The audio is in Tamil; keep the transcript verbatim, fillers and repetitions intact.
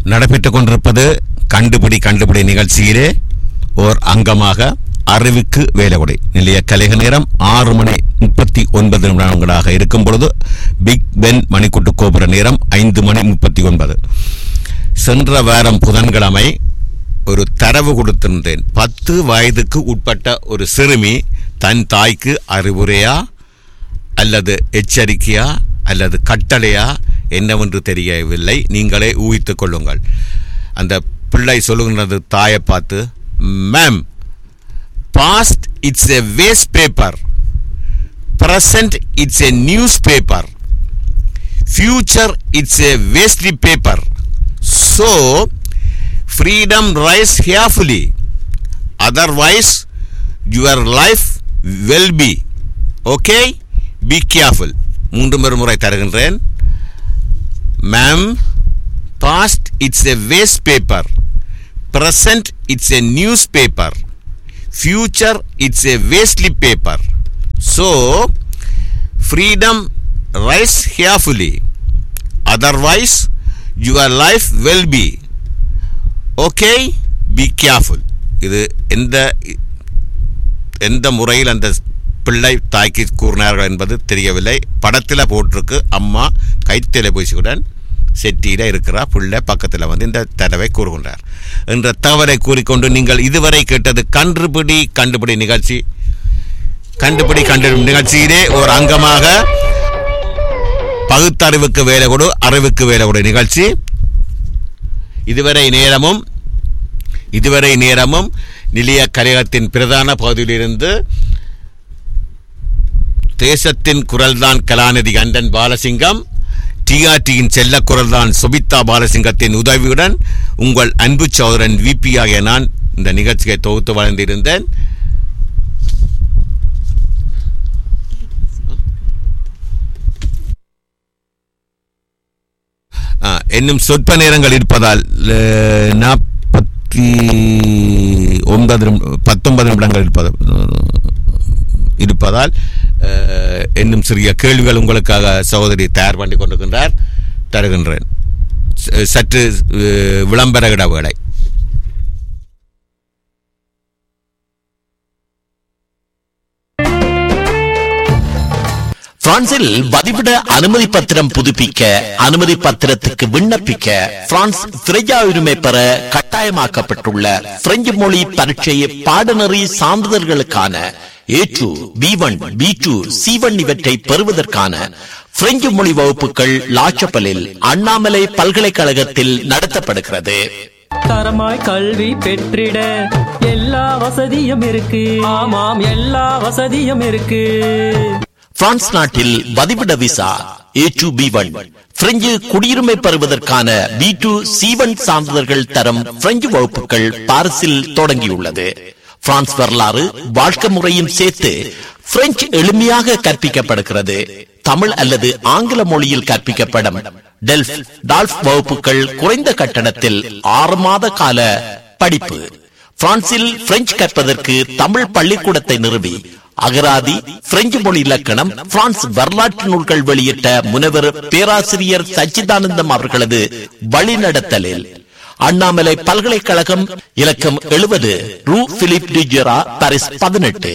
நடைபெற்றுக் கொண்டிருப்பது கண்டுபிடி கண்டுபிடி நிகழ்ச்சியிலே ஓர் அங்கமாக அறிவுக்கு வேலைகொடை. நிலைய கலைக நேரம் ஆறு மணி முப்பத்தி ஒன்பது நிமிடங்களாக இருக்கும் பொழுது பிக் பென் மணிக்கூட்டு கோபுர நேரம் ஐந்து மணி முப்பத்தி ஒன்பது. சென்ற வாரம் புதன்கிழமை ஒரு தரவு கொடுத்திருந்தேன். பத்து வயதுக்கு உட்பட்ட ஒரு சிறுமி தன் தாய்க்கு அறிவுரையா அல்லது எச்சரிக்கையா அல்லது கட்டளையா என்னவென்று தெரியவில்லை. நீங்களே ஊகித்துக் கொள்ளுங்கள். அந்த பிள்ளை சொல்லுகின்றது தாயை பார்த்து, ma'am, past it's a waste paper, present it's a news paper, future it's a வேஸ்ட்லி paper. So freedom rise carefully, otherwise your life will be okay, be careful. மூன்று முறை தருகின்றேன். Ma'am, past it's a waste paper, present it's a newspaper, future it's a wastely paper. So freedom rise carefully, otherwise your life will be okay, be careful. இது எந்த எந்த முறையில் அந்த பிள்ளை தாய்க்கு கூறினார்கள் என்பது தெரியவில்லை. படத்தில் போட்டிருக்கு. அம்மா கைத்தலை பூசியுடன் செட்டியில் இருக்கிறார். பிள்ளை பக்கத்தில் வந்து இந்த தடவை கூறுகின்றார் என்ற தவறை கூறிக்கொண்டு நீங்கள் இதுவரை கேட்டது கண்டுபிடி கண்டுபிடி நிகழ்ச்சி. கண்டுபிடி கண்டுபிடி நிகழ்ச்சியிலே ஒரு அங்கமாக பகுத்தறிவுக்கு வேலை கொடு, அறிவுக்கு வேலை கொடு நிகழ்ச்சி. இதுவரை நேரமும் இதுவரை நேரமும் நிலைய கலையகத்தின் பிரதான பகுதியிலிருந்து தேசத்தின் குரல்தான் கலாநிதி அண்டன் பாலசிங்கம், டிஆர்டியின் செல்ல குரல்தான் சுபிதா பாலசிங்கத்தின் உதவியுடன் உங்கள் அன்பு சகோதரன் விபி ஆகிய நான் இந்த நிகழ்ச்சியை தொகுத்து வழங்கியிருந்தேன். இன்னும் சொற்ப நேரங்கள் இருப்பதால் நாற்பத்தி ஒன்பது பத்தொன்பது நிமிடங்கள் இருப்பதால் இன்னும் சிறிய கேள்விகள் உங்களுக்காக சகோதரி தயார் பண்ணி கொண்டிருக்கின்றார். தருகின்றேன். சற்று விளம்பர இடவேளை. பிரான்சில் வதிவிட அனுமதி பத்திரம் புதுப்பிக்க, அனுமதி பத்திரத்துக்கு விண்ணப்பிக்க பிரான்ஸ் திரையா உரிமை பெற கட்டாயமாக்கப்பட்டுள்ள பிரெஞ்சு மொழி பரீட்சை பாடநெறி சான்றிதழ்களுக்கான ஏ two, B one, B two, C one இவற்றை பெறுவதற்கான பிரெஞ்சு மொழி வகுப்புகள் லாச்சப்பலில் அண்ணாமலை பல்கலைக்கழகத்தில் நடத்தப்படுகிறது. தரமாய் கல்வி பெற்றிட எல்லா வசதியும் இருக்கு. ஆமாம், எல்லா வசதியும் இருக்கு. பிரான்ஸ் நாட்டில் வதிவிட விசா ஏ டூ, பி ஒன், பிரெஞ்சு குடியுரிமை பெறுவதற்கான பி டூ, சி ஒன் சான்றிதழ்கள் தரம் பிரெஞ்சு வகுப்புகள் பாரிஸில் தொடங்கியுள்ளது. பிரான்ஸ் வரலாறு, வாழ்க்கை முறையும் சேர்த்து பிரெஞ்சு எளிமையாக கற்பிக்கப்படுகிறது. தமிழ் அல்லது ஆங்கில மொழியில் கற்பிக்கப்படும் டெல்ஃப் டால்ஃப் வகுப்புகள் குறைந்த கட்டணத்தில் ஆறு மாத கால படிப்பு. பிரான்சில் பிரெஞ்சு கற்பதற்கு தமிழ் பள்ளிக்கூடத்தை நிறுவி அகராதி, பிரெஞ்சு மொழி இலக்கணம், பிரான்ஸ் வரலாற்று நூல்கள் வெளியிட்ட முனைவர் பேராசிரியர் சச்சிதானந்தம் அவர்களது வழிநடத்தலில் அண்ணாமலை பல்கலைக்கழகம், இலக்கம் எழுபது, ரூ பிலிப் டிஜெரா, பாரிஸ் பதினெட்டு.